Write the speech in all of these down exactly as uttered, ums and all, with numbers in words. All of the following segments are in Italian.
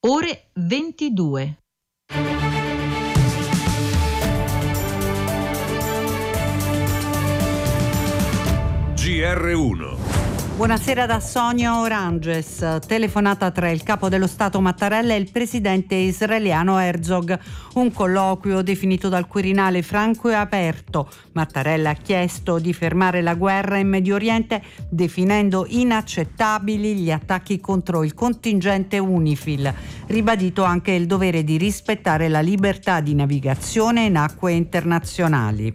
ore ventidue. G R uno. Buonasera da Sonia Oranges. Telefonata tra il capo dello Stato Mattarella e il presidente israeliano Herzog. Un colloquio definito dal Quirinale franco e aperto. Mattarella ha chiesto di fermare la guerra in Medio Oriente, definendo inaccettabili gli attacchi contro il contingente UNIFIL. Ribadito anche il dovere di rispettare la libertà di navigazione in acque internazionali.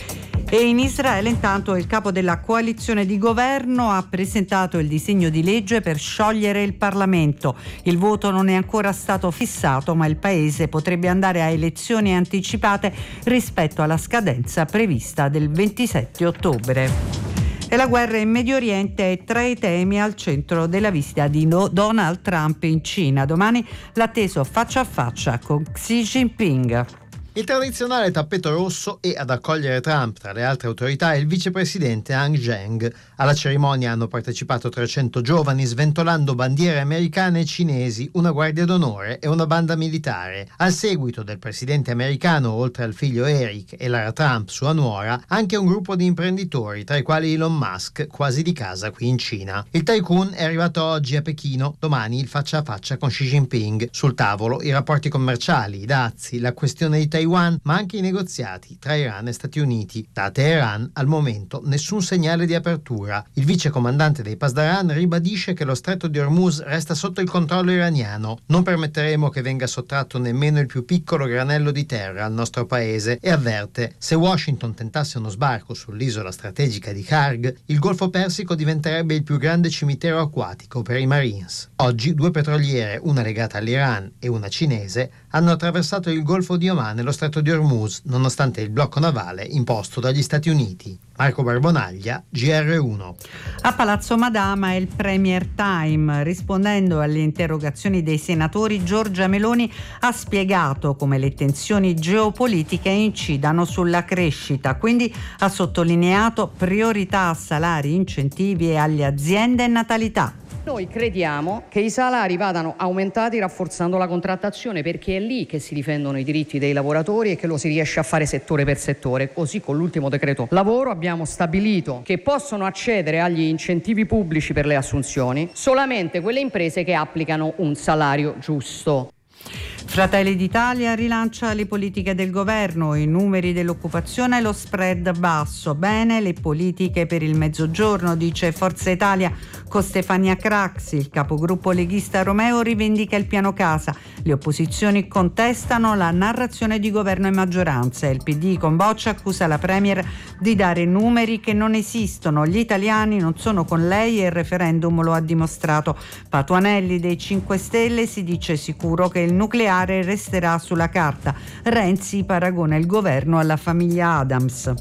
E in Israele intanto il capo della coalizione di governo ha presentato il disegno di legge per sciogliere il Parlamento. Il voto non è ancora stato fissato, ma il paese potrebbe andare a elezioni anticipate rispetto alla scadenza prevista del ventisette ottobre. E la guerra in Medio Oriente è tra i temi al centro della visita di Donald Trump in Cina. Domani l'atteso faccia a faccia con Xi Jinping. Il tradizionale tappeto rosso e ad accogliere Trump tra le altre autorità è il vicepresidente Han Zheng. Alla cerimonia hanno partecipato trecento giovani sventolando bandiere americane e cinesi, una guardia d'onore e una banda militare. Al seguito del presidente americano, oltre al figlio Eric e Lara Trump, sua nuora, anche un gruppo di imprenditori, tra i quali Elon Musk, quasi di casa qui in Cina. Il tycoon è arrivato oggi a Pechino, domani il faccia a faccia con Xi Jinping. Sul tavolo i rapporti commerciali, i dazi, la questione di Taiwan, ma anche i negoziati tra Iran e Stati Uniti. Da Teheran, al momento, nessun segnale di apertura. Il vice comandante dei Pasdaran ribadisce che lo stretto di Hormuz resta sotto il controllo iraniano. Non permetteremo che venga sottratto nemmeno il più piccolo granello di terra al nostro paese e avverte: se Washington tentasse uno sbarco sull'isola strategica di Karg, il Golfo Persico diventerebbe il più grande cimitero acquatico per i Marines. Oggi due petroliere, una legata all'Iran e una cinese, hanno attraversato il Golfo di Oman e lo stretto di Hormuz, nonostante il blocco navale imposto dagli Stati Uniti. Marco Barbonaglia, G R uno. A Palazzo Madama è il Premier Time. Rispondendo alle interrogazioni dei senatori, Giorgia Meloni ha spiegato come le tensioni geopolitiche incidano sulla crescita, quindi ha sottolineato priorità a salari, incentivi e alle aziende e natalità. Noi crediamo che i salari vadano aumentati rafforzando la contrattazione, perché è lì che si difendono i diritti dei lavoratori e che lo si riesce a fare settore per settore. Così con l'ultimo decreto lavoro abbiamo stabilito che possono accedere agli incentivi pubblici per le assunzioni solamente quelle imprese che applicano un salario giusto. Fratelli d'Italia rilancia le politiche del governo, i numeri dell'occupazione e lo spread basso. Bene le politiche per il Mezzogiorno, dice Forza Italia con Stefania Craxi. Il capogruppo leghista Romeo rivendica il piano casa. Le opposizioni contestano la narrazione di governo e maggioranza. Il P D con Boccia accusa la Premier di dare numeri che non esistono. Gli italiani non sono con lei e il referendum lo ha dimostrato. Patuanelli dei cinque Stelle si dice sicuro che il nucleare resterà sulla carta. Renzi paragona il governo alla famiglia Adams.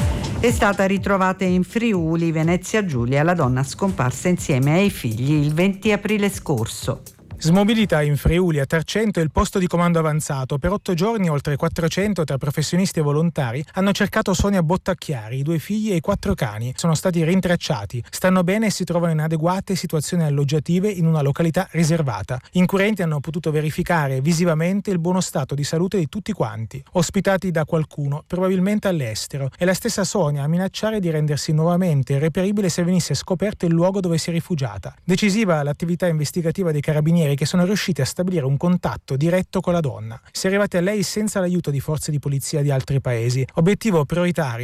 È stata ritrovata in Friuli Venezia Giulia la donna scomparsa insieme ai figli il venti aprile scorso. Smobilità in Friuli, a Tarcento, il posto di comando avanzato. Per otto giorni oltre quattrocento tra professionisti e volontari hanno cercato Sonia Bottacchiari, i due figli e i quattro cani. Sono stati rintracciati. Stanno bene e si trovano in adeguate situazioni alloggiative in una località riservata. Inquirenti hanno potuto verificare visivamente il buono stato di salute di tutti quanti, ospitati da qualcuno, probabilmente all'estero. È la stessa Sonia a minacciare di rendersi nuovamente irreperibile se venisse scoperto il luogo dove si è rifugiata. Decisiva l'attività investigativa dei carabinieri, che sono riusciti a stabilire un contatto diretto con la donna. Si è arrivati a lei senza l'aiuto di forze di polizia di altri paesi. Obiettivo prioritario